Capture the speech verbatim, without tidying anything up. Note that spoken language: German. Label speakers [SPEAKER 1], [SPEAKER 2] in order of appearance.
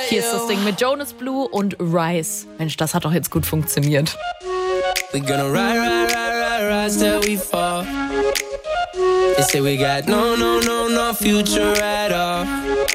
[SPEAKER 1] Hier ist das Ding mit Jonas Blue und Rise. Mensch, das hat doch jetzt gut funktioniert.
[SPEAKER 2] We gonna ride, ride, ride, ride, rise till we fall. They say we got no, no, no, no future at all.